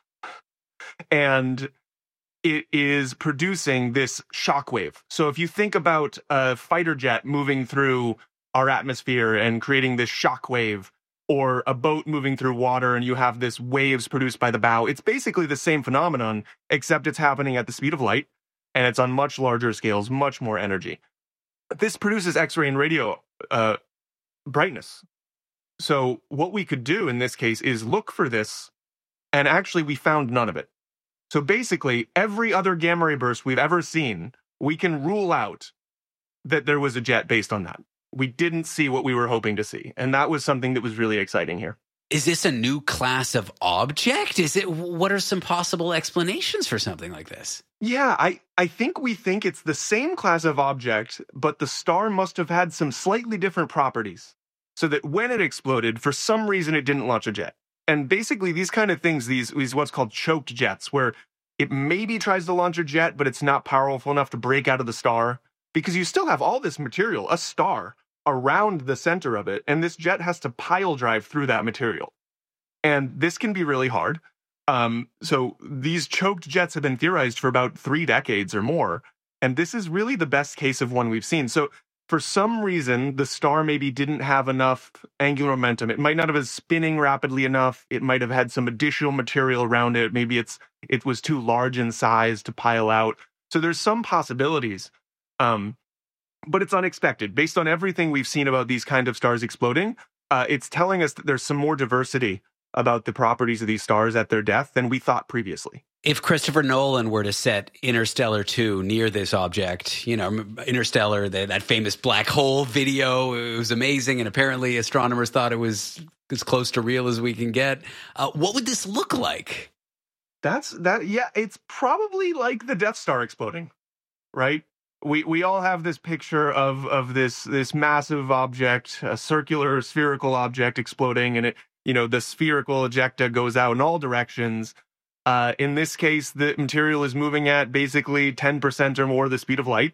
and it is producing this shock wave. So if you think about a fighter jet moving through our atmosphere and creating this shock wave, or a boat moving through water and you have this waves produced by the bow, it's basically the same phenomenon, except it's happening at the speed of light, and it's on much larger scales, much more energy. This produces X-ray and radio uh, brightness. So what we could do in this case is look for this, and actually we found none of it. So basically, every other gamma ray burst we've ever seen, we can rule out that there was a jet based on that. We didn't see what we were hoping to see. And that was something that was really exciting here. Is this a new class of object? Is it? What are some possible explanations for something like this? Yeah, I, I think we think it's the same class of object, but the star must have had some slightly different properties, so that when it exploded, for some reason, it didn't launch a jet. And basically, these kind of things, these, these what's called choked jets, where it maybe tries to launch a jet, but it's not powerful enough to break out of the star, because you still have all this material, a star, around the center of it, and this jet has to pile drive through that material. And this can be really hard. Um, so these choked jets have been theorized for about three decades or more, and this is really the best case of one we've seen. So for some reason, the star maybe didn't have enough angular momentum. It might not have been spinning rapidly enough. It might have had some additional material around it. Maybe it's it was too large in size to pile out. So there's some possibilities, um, but it's unexpected. Based on everything we've seen about these kind of stars exploding, uh, it's telling us that there's some more diversity about the properties of these stars at their death than we thought previously. If Christopher Nolan were to set Interstellar two near this object, you know, Interstellar, the, that famous black hole video, it was amazing, and apparently astronomers thought it was as close to real as we can get. Uh, what would this look like? That's that. Yeah, it's probably like the Death Star exploding, right? We we all have this picture of of this this massive object, a circular spherical object exploding, and it, you know, the spherical ejecta goes out in all directions. Uh, in this case, the material is moving at basically ten percent or more the speed of light.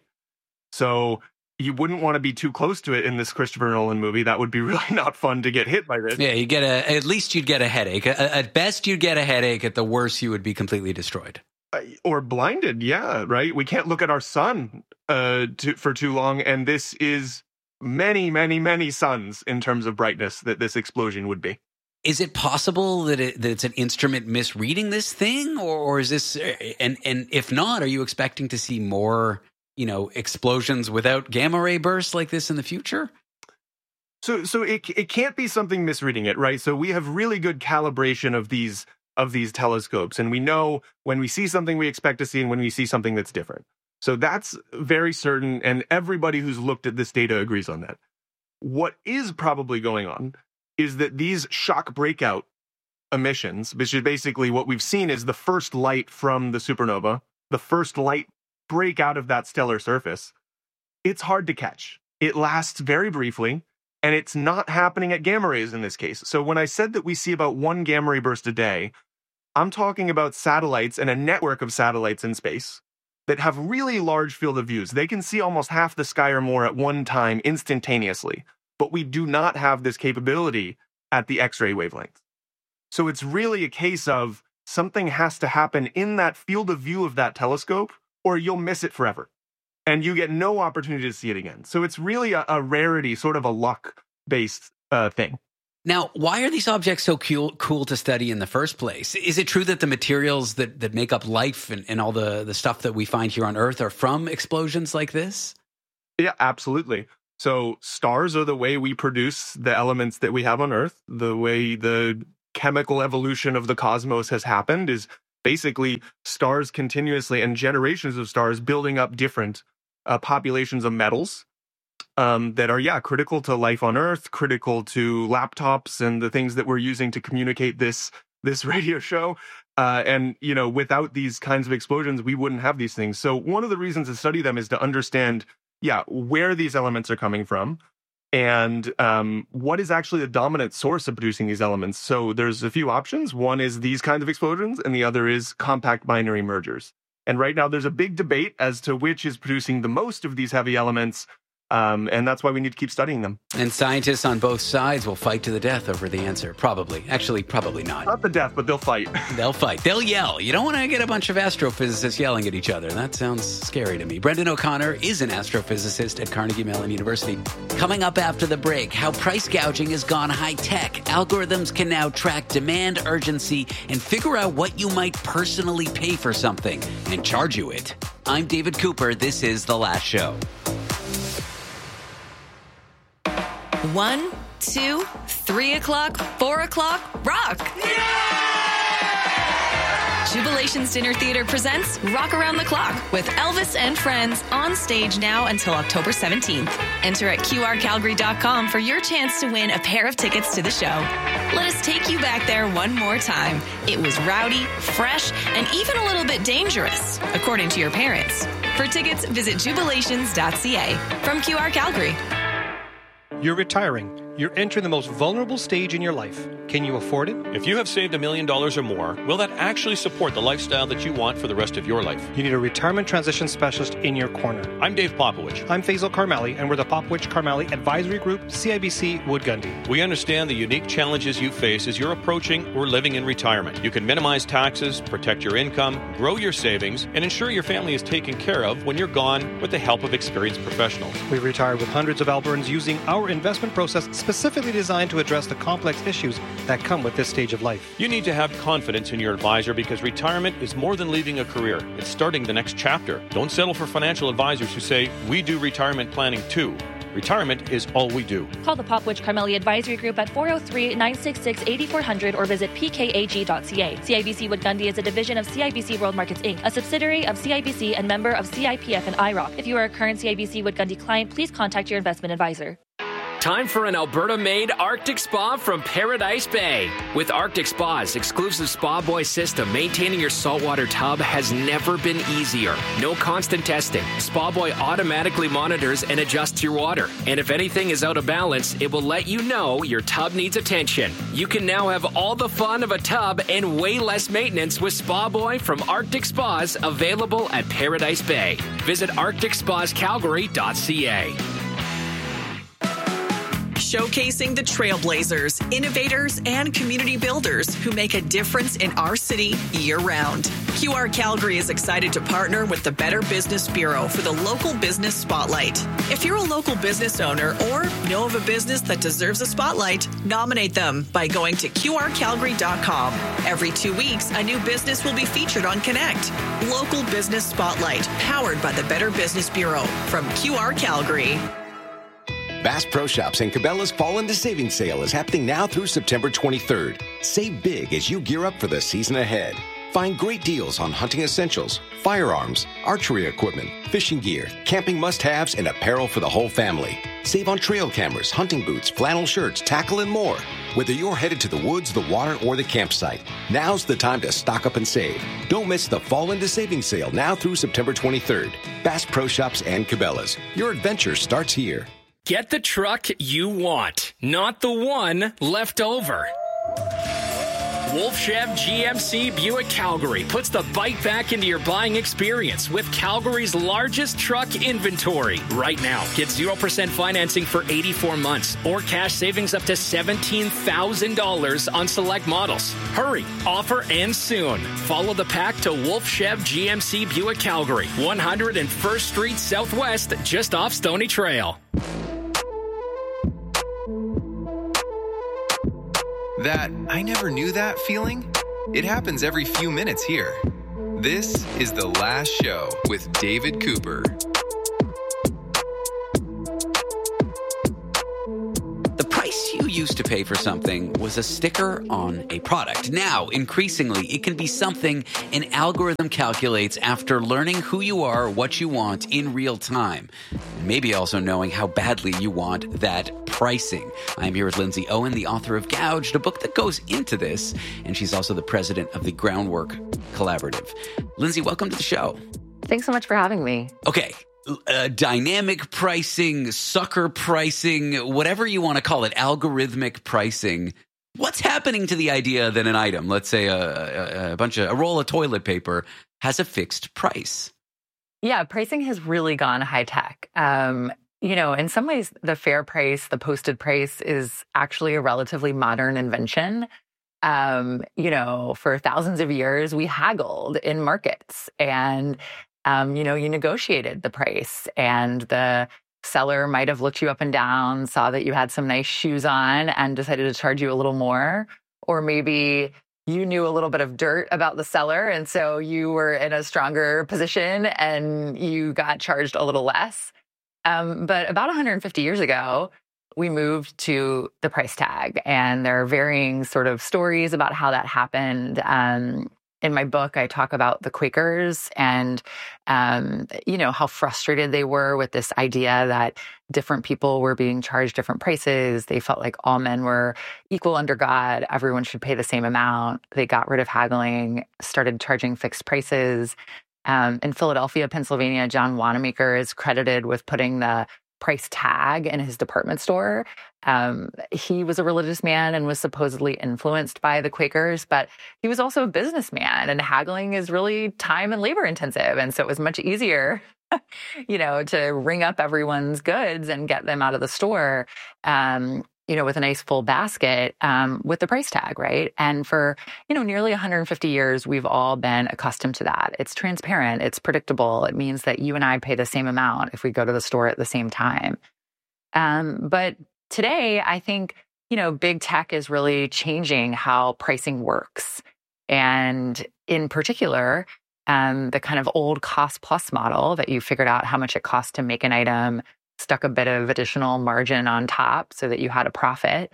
So you wouldn't want to be too close to it in this Christopher Nolan movie. That would be really not fun to get hit by this. Yeah, you get a at least you'd get a headache. At best, you'd get a headache. At the worst, you would be completely destroyed. Uh, or blinded, yeah, right? We can't look at our sun uh, to, for too long, and this is many, many, many suns in terms of brightness that this explosion would be. Is it possible that, it, that it's an instrument misreading this thing, or, or is this? And and if not, are you expecting to see more, you know, explosions without gamma ray bursts like this in the future? So so it it can't be something misreading it, right? So we have really good calibration of these of these telescopes, and we know when we see something we expect to see and when we see something that's different. So that's very certain, and everybody who's looked at this data agrees on that. What is probably going on is that these shock breakout emissions, which is basically what we've seen is the first light from the supernova, the first light break out of that stellar surface, it's hard to catch. It lasts very briefly, and it's not happening at gamma rays in this case. So when I said that we see about one gamma ray burst a day, I'm talking about satellites and a network of satellites in space that have really large field of views. They can see almost half the sky or more at one time instantaneously, but we do not have this capability at the X-ray wavelength. So it's really a case of something has to happen in that field of view of that telescope, or you'll miss it forever, and you get no opportunity to see it again. So it's really a, a rarity, sort of a luck-based uh, thing. Now, why are these objects so cool, cool to study in the first place? Is it true that the materials that, that make up life and, and all the, the stuff that we find here on Earth are from explosions like this? Yeah, absolutely. So stars are the way we produce the elements that we have on Earth. The way the chemical evolution of the cosmos has happened is basically stars continuously and generations of stars building up different uh, populations of metals um, that are, yeah, critical to life on Earth, critical to laptops and the things that we're using to communicate this this radio show. Uh, and, you know, without these kinds of explosions, we wouldn't have these things. So one of the reasons to study them is to understand, yeah, where these elements are coming from and um, what is actually the dominant source of producing these elements. So there's a few options. One is these kinds of explosions, and the other is compact binary mergers. And right now there's a big debate as to which is producing the most of these heavy elements. Um, and that's why we need to keep studying them. And scientists on both sides will fight to the death over the answer. Probably. Actually, probably not. Not the death, but they'll fight. They'll fight. They'll yell. You don't want to get a bunch of astrophysicists yelling at each other. That sounds scary to me. Brendan O'Connor is an astrophysicist at Carnegie Mellon University. Coming up after the break, how price gouging has gone high-tech. Algorithms can now track demand, urgency, and figure out what you might personally pay for something and charge you it. I'm David Cooper. This is The Last Show. One, two, three o'clock, four o'clock, rock! Yeah! Jubilations Dinner Theater presents Rock Around the Clock with Elvis and Friends on stage now until October seventeenth. Enter at Q R Calgary dot com for your chance to win a pair of tickets to the show. Let us take you back there one more time. It was rowdy, fresh, and even a little bit dangerous, according to your parents. For tickets, visit jubilations dot c a. From Q R Calgary. You're retiring. You're entering the most vulnerable stage in your life. Can you afford it? If you have saved a million dollars or more, will that actually support the lifestyle that you want for the rest of your life? You need a retirement transition specialist in your corner. I'm Dave Popowich. I'm Faisal Karmali, and we're the Popowich Karmali Advisory Group, C I B C Wood Gundy. We understand the unique challenges you face as you're approaching or living in retirement. You can minimize taxes, protect your income, grow your savings, and ensure your family is taken care of when you're gone with the help of experienced professionals. We've retired with hundreds of Albertans using our investment process specifically designed to address the complex issues that come with this stage of life. You need to have confidence in your advisor because retirement is more than leaving a career. It's starting the next chapter. Don't settle for financial advisors who say, we do retirement planning too. Retirement is all we do. Call the Popwitch Carmelia Advisory Group at four oh three, nine six six, eight four zero zero or visit p k a g dot c a. C I B C Wood Gundy is a division of C I B C World Markets, Incorporated, a subsidiary of C I B C and member of C I P F and I R O C. If you are a current C I B C Wood Gundy client, please contact your investment advisor. Time for an Alberta-made Arctic Spa from Paradise Bay. With Arctic Spa's exclusive Spa Boy system, maintaining your saltwater tub has never been easier. No constant testing. Spa Boy automatically monitors and adjusts your water. And if anything is out of balance, it will let you know your tub needs attention. You can now have all the fun of a tub and way less maintenance with Spa Boy from Arctic Spas, available at Paradise Bay. Visit arctic spas calgary dot c a. Showcasing the trailblazers, innovators, and community builders who make a difference in our city year-round. Q R Calgary is excited to partner with the Better Business Bureau for the Local Business Spotlight. If you're a local business owner or know of a business that deserves a spotlight, nominate them by going to q r calgary dot com. Every two weeks, a new business will be featured on Connect. Local Business Spotlight, powered by the Better Business Bureau from Q R Calgary. Bass Pro Shops and Cabela's Fall into Savings Sale is happening now through September twenty-third. Save big as you gear up for the season ahead. Find great deals on hunting essentials, firearms, archery equipment, fishing gear, camping must-haves, and apparel for the whole family. Save on trail cameras, hunting boots, flannel shirts, tackle, and more. Whether you're headed to the woods, the water, or the campsite, now's the time to stock up and save. Don't miss the Fall into Savings Sale now through September twenty-third. Bass Pro Shops and Cabela's. Your adventure starts here. Get the truck you want, not the one left over. Wolf Chev G M C Buick Calgary puts the bike back into your buying experience with Calgary's largest truck inventory. Right now, get zero percent financing for eighty-four months or cash savings up to seventeen thousand dollars on select models. Hurry, offer ends soon. Follow the pack to Wolf Chev G M C Buick Calgary, one hundred first Street Southwest, just off Stony Trail. That I never knew that feeling? It happens every few minutes here. This is The Last Show with David Cooper. The price you used to pay for something was a sticker on a product. Now, increasingly, it can be something an algorithm calculates after learning who you are, what you want in real time. And maybe also knowing how badly you want that pricing. I'm here with Lindsay Owen, the author of Gouged, a book that goes into this, and she's also the president of the Groundwork Collaborative. Lindsay, welcome to the show. Thanks so much for having me. Okay. Uh, dynamic pricing, sucker pricing, whatever you want to call it, algorithmic pricing. What's happening to the idea that an item, let's say a, a, a bunch of a roll of toilet paper, has a fixed price? Yeah, pricing has really gone high tech. Um, you know, in some ways, the fair price, the posted price, is actually a relatively modern invention. Um, you know, for thousands of years, we haggled in markets, and Um, you know, you negotiated the price, and the seller might have looked you up and down, saw that you had some nice shoes on, and decided to charge you a little more. Or maybe you knew a little bit of dirt about the seller, and so you were in a stronger position and you got charged a little less. Um, but about one hundred fifty years ago, we moved to the price tag, and there are varying sort of stories about how that happened. Um, In my book, I talk about the Quakers and, um, you know, how frustrated they were with this idea that different people were being charged different prices. They felt like all men were equal under God. Everyone should pay the same amount. They got rid of haggling, started charging fixed prices. Um, in Philadelphia, Pennsylvania, John Wanamaker is credited with putting the price tag in his department store. Um, he was a religious man and was supposedly influenced by the Quakers, but he was also a businessman, and haggling is really time and labor intensive. And so it was much easier, you know, to ring up everyone's goods and get them out of the store, um, you know, with a nice full basket, um, with the price tag, right? And for, you know, nearly one hundred fifty years, we've all been accustomed to that. It's transparent. It's predictable. It means that you and I pay the same amount if we go to the store at the same time. Um, but today, I think, you know, big tech is really changing how pricing works. And in particular, um, the kind of old cost plus model that you figured out how much it costs to make an item, stuck a bit of additional margin on top so that you had a profit,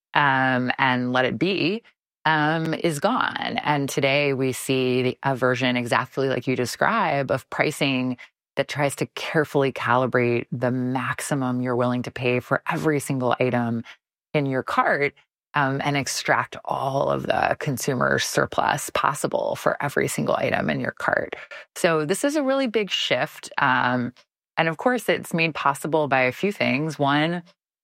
um, and let it be, um, is gone. And today we see a version exactly like you describe of pricing that tries to carefully calibrate the maximum you're willing to pay for every single item in your cart, um, and extract all of the consumer surplus possible for every single item in your cart. So this is a really big shift. Um, and of course, it's made possible by a few things. One,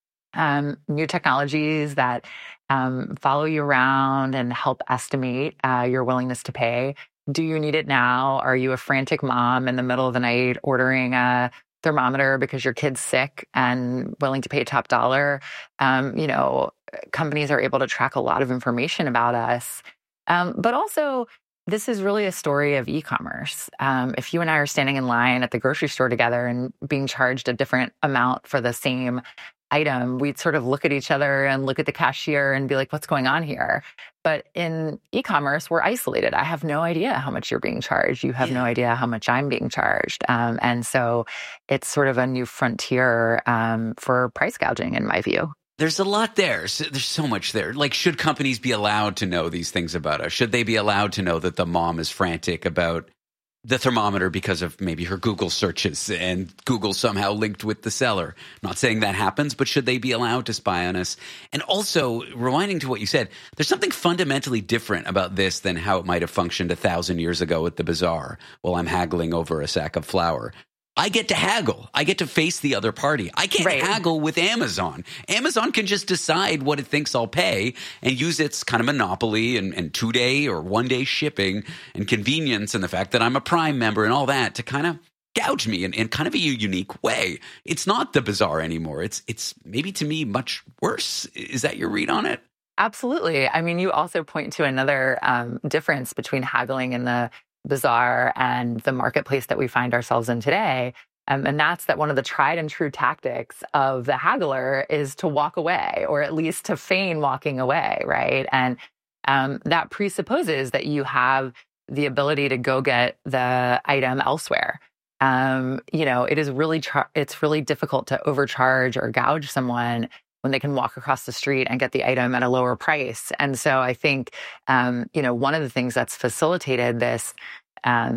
um, new technologies that um, follow you around and help estimate uh, your willingness to pay. Do you need it now? Are you a frantic mom in the middle of the night ordering a thermometer because your kid's sick and willing to pay top dollar? Um, you know, companies are able to track a lot of information about us. Um, but also, this is really a story of e-commerce. Um, if you and I are standing in line at the grocery store together and being charged a different amount for the same item, we'd sort of look at each other and look at the cashier and be like, what's going on here? But in e-commerce, we're isolated. I have no idea how much you're being charged. You have yeah. no idea how much I'm being charged. Um, and so it's sort of a new frontier um, for price gouging, in my view. There's a lot there. There's so much there. Like, should companies be allowed to know these things about us? Should they be allowed to know that the mom is frantic about the thermometer because of maybe her Google searches and Google somehow linked with the seller? I'm not saying that happens, but should they be allowed to spy on us? And also, rewinding to what you said, there's something fundamentally different about this than how it might have functioned a thousand years ago at the bazaar while I'm haggling over a sack of flour. I get to haggle. I get to face the other party. I can't right. haggle with Amazon. Amazon can just decide what it thinks I'll pay and use its kind of monopoly and, and two-day or one-day shipping and convenience and the fact that I'm a Prime member and all that to kind of gouge me in, in kind of a unique way. It's not the bazaar anymore. It's it's maybe to me much worse. Is that your read on it? Absolutely. I mean, you also point to another um, difference between haggling and the bazaar and the marketplace that we find ourselves in today. Um, and that's that one of the tried and true tactics of the haggler is to walk away, or at least to feign walking away, right? And um, that presupposes that you have the ability to go get the item elsewhere. Um, you know, it is really, tra- it's really difficult to overcharge or gouge someone when they can walk across the street and get the item at a lower price. And so I think, um, you know, one of the things that's facilitated this um,